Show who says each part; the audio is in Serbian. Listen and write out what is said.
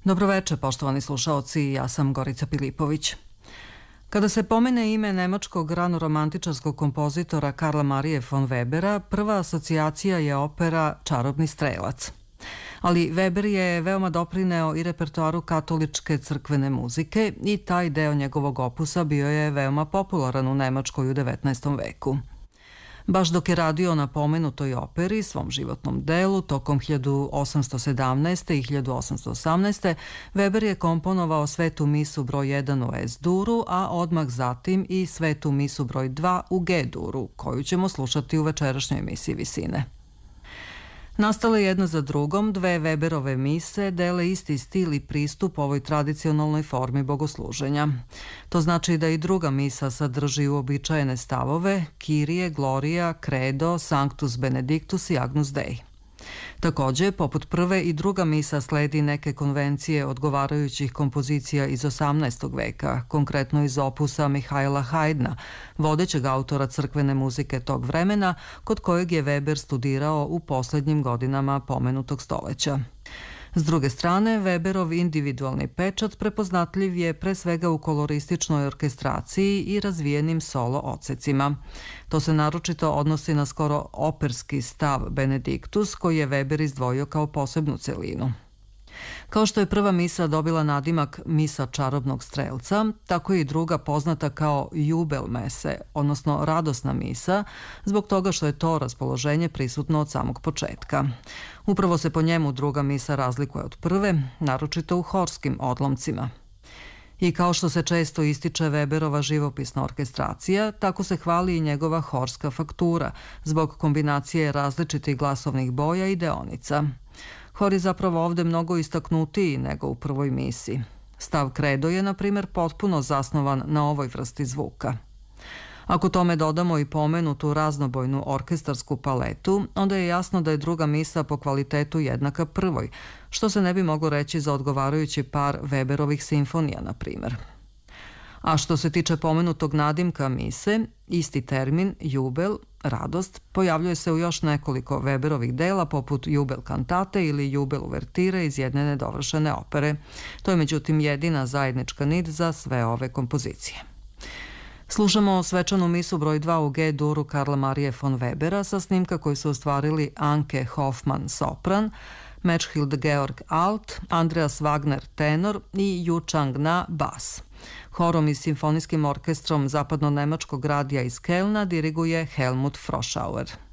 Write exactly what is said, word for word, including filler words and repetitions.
Speaker 1: Dobroveče, poštovani slušaoci, ja sam Gorica Pilipović. Kada se pomene ime nemačkog ranoromantičarskog kompozitora Karla Marije von Webera, prva asocijacija je opera Čarobni strelac. Ali Weber je veoma doprineo i repertoaru katoličke crkvene muzike i taj deo njegovog opusa bio je veoma popularan u Nemačkoj u devetnaestom veku. Baš dok je radio na pomenutoj operi, svom životnom delu, tokom hiljadu osamsto sedamnaeste. i hiljadu osamsto osamnaeste. Weber je komponovao Svetu misu broj jedan u Es-duru, a odmah zatim i Svetu misu broj dva u G-duru, koju ćemo slušati u večerašnjoj emisiji Visine. Nastale jedna za drugom, dve Weberove mise dele isti stil i pristup ovoj tradicionalnoj formi bogosluženja. To znači da i druga misa sadrži uobičajene stavove Kyrie, Gloria, Credo, Sanctus Benedictus i Agnus Dei. Takođe, poput prve i druga misa sledi neke konvencije odgovarajućih kompozicija iz osamnaestog veka, konkretno iz opusa Mihaila Haydna, vodećeg autora crkvene muzike tog vremena, kod kojeg je Weber studirao u poslednjim godinama pomenutog stoleća. S druge strane, Weberov individualni pečat prepoznatljiv je pre svega u kolorističnoj orkestraciji i razvijenim solo odsecima. To se naročito odnosi na skoro operski stav Benedictus, koji je Weber izdvojio kao posebnu celinu. Kao što je prva misa dobila nadimak Misa čarobnog strelca, tako je i druga poznata kao Jubel mese, odnosno radosna misa, zbog toga što je to raspoloženje prisutno od samog početka. Upravo se po njemu druga misa razlikuje od prve, naročito u horskim odlomcima. I kao što se često ističe Weberova živopisna orkestracija, tako se hvali i njegova horska faktura, zbog kombinacije različitih glasovnih boja i deonica. Hor je zapravo ovde mnogo istaknutiji nego u prvoj misi. Stav Credo je, na primjer, potpuno zasnovan na ovoj vrsti zvuka. Ako tome dodamo i pomenutu raznobojnu orkestarsku paletu, onda je jasno da je druga misa po kvalitetu jednaka prvoj, što se ne bi moglo reći za odgovarajući par Weberovih simfonija, na primjer. A što se tiče pomenutog nadimka mise, isti termin, jubel, radost, pojavljuje se u još nekoliko Weberovih dela poput Jubel kantate ili Jubel uvertire iz jedne nedovršene opere. To je međutim jedina zajednička nit za sve ove kompozicije. Slušamo svečanu misu broj dva u G-duru Karla Marije von Webera sa snimka koji su ostvarili Anke Hoffman sopran, Mechthild Georg alt, Andreas Wagner tenor i Yu Chang-na bas. Horom i simfonijskim orkestrom zapadno-nemačkog radija iz Kelna diriguje Helmut Froschauer.